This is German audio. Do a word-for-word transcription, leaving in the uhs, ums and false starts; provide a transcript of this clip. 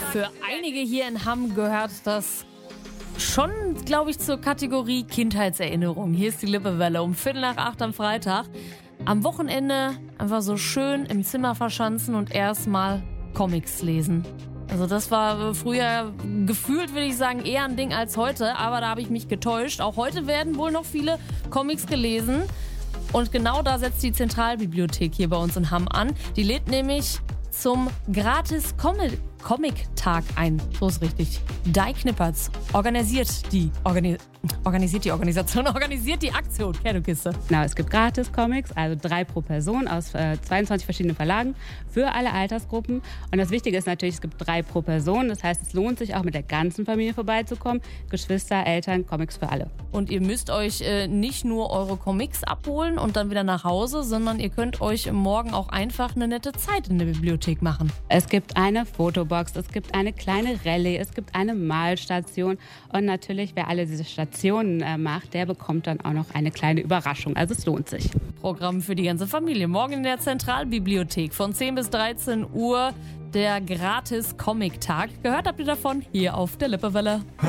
Für einige hier in Hamm gehört das schon, glaube ich, zur Kategorie Kindheitserinnerung. Hier ist die Lippewelle um Viertel nach acht am Freitag. Am Wochenende einfach so schön im Zimmer verschanzen und erstmal Comics lesen. Also das war früher gefühlt, würde ich sagen, eher ein Ding als heute. Aber da habe ich mich getäuscht. Auch heute werden wohl noch viele Comics gelesen. Und genau da setzt die Zentralbibliothek hier bei uns in Hamm an. Die lädt nämlich zum gratis Comic-Tag ein. So ist richtig. Dai Knippertz organisiert die, organi- organisiert die Organisation, organisiert die Aktion. Kernokiste. Genau, es gibt gratis Comics, also drei pro Person aus äh, zweiundzwanzig verschiedenen Verlagen für alle Altersgruppen. Und das Wichtige ist natürlich, es gibt drei pro Person. Das heißt, es lohnt sich auch mit der ganzen Familie vorbeizukommen. Geschwister, Eltern, Comics für alle. Und ihr müsst euch äh, nicht nur eure Comics abholen und dann wieder nach Hause, sondern ihr könnt euch morgen auch einfach eine nette Zeit in der Bibliothek machen. Es gibt eine Fotobox, es gibt eine kleine Rallye, es gibt eine Malstation und natürlich, wer alle diese Stationen äh, macht, der bekommt dann auch noch eine kleine Überraschung. Also es lohnt sich. Programm für die ganze Familie. Morgen in der Zentralbibliothek von zehn bis dreizehn Uhr der gratis Comic-Tag. Gehört habt ihr davon hier auf der Lippewelle.